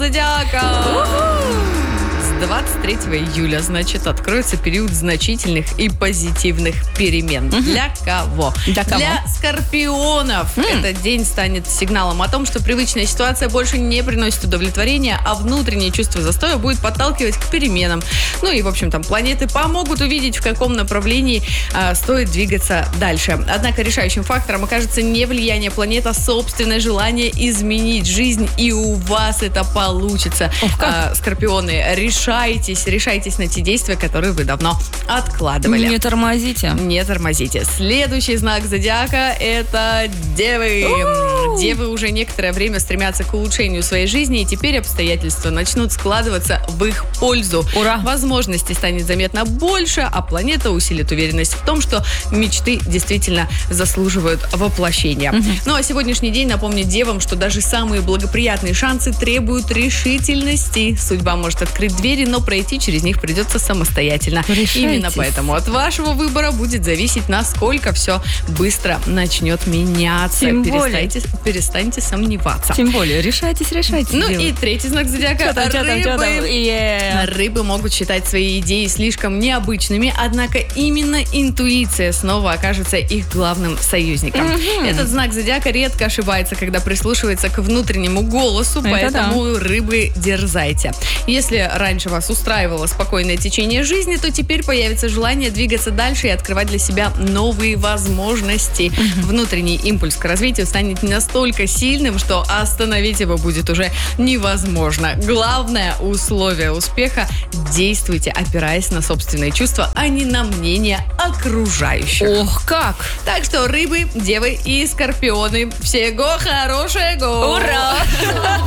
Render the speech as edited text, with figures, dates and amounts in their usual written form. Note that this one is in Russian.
зодиака. С 23 июля, значит, откроется период значительных и позитивных перемен. Для кого? Для скорпионов. Этот день станет сигналом о том, что привычная ситуация больше не приносит удовлетворения, а внутреннее чувство застоя будет подталкивать к переменам. Ну и, в общем, там планеты помогут увидеть, в каком направлении стоит двигаться дальше. Однако решающим фактором окажется не влияние планет, а собственное желание изменить жизнь, и у вас это получится. Скорпионы, решайтесь на те действия, которые вы давно откладывали. Не тормозите. Не тормозите. Следующий знак зодиака – это девы. Девы уже некоторое время стремятся к улучшению своей жизни, и теперь обстоятельства начнут складываться в их пользу. Ура! Возможностей станет заметно больше, а планета усилит уверенность в том, что мечты действительно заслуживают воплощения. Ну а сегодняшний день напомнит девам, что даже самые благоприятные шансы требуют решительности. Судьба может открыть двери, но пройти через них придется самостоятельно. Именно поэтому от вашего выбора будет зависеть, насколько все быстро начнет меняться. Перестаньте сомневаться. Тем более, решайтесь. Ну и третий знак зодиака – рыбы. Рыбы могут считать свои идеи слишком необычными, однако именно интуиция снова окажется их главным союзником. Этот знак зодиака редко ошибается, когда прислушивается к внутреннему голосу, поэтому рыбы, дерзайте. Если раньше вас устраивало спокойное течение жизни, то теперь появится желание двигаться дальше и открывать для себя новые возможности. Внутренний импульс к развитию станет настолько сильным, что остановить его будет уже невозможно. Главное условие успеха – действуйте, опираясь на собственные чувства, а не на мнение окружающих. Ох, как! Так что рыбы, девы и скорпионы, всего хорошего! Ура!